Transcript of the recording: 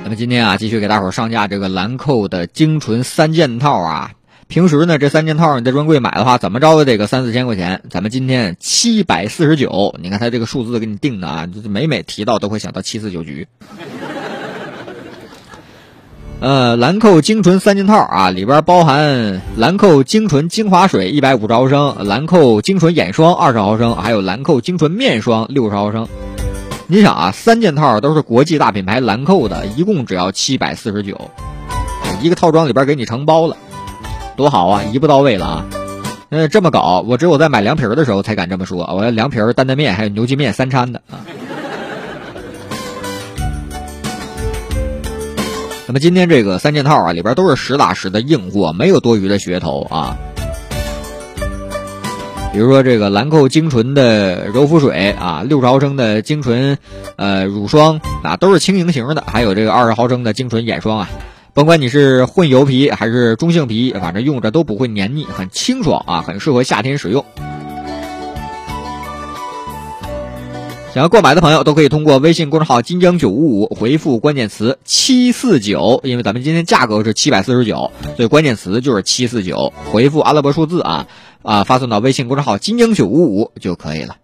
那么今天啊，继续给大伙儿上架这个兰蔻的精纯3件套啊。平时呢，这3件套你在专柜买的话，怎么着也得个3、4千块钱。咱们今天749，你看它这个数字给你定的啊，就是每提到都会想到749局。兰蔻精纯3件套啊，里边包含兰蔻精纯精华水150毫升，兰蔻精纯眼霜20毫升，还有兰蔻精纯面霜60毫升。你想啊，3件套都是国际大品牌兰蔻的，一共只要749，一个套装里边给你承包了，多好啊，一步到位了啊。这么搞，我只有在买凉皮的时候才敢这么说，我要凉皮、担担面还有牛筋面3掺的啊。那么今天这个3件套啊，里边都是实打实的硬货，没有多余的噱头啊。比如说这个兰蔻精纯的柔肤水啊，60毫升的精纯乳霜啊，都是轻盈型的，还有这个20毫升的精纯眼霜啊，甭管你是混油皮还是中性皮，反正用着都不会黏腻，很清爽啊，很适合夏天使用。想要购买的朋友都可以通过微信公众号金江955回复关键词749，因为咱们今天价格是749，所以关键词就是749，回复阿拉伯数字啊，发送到微信公众号金江955就可以了。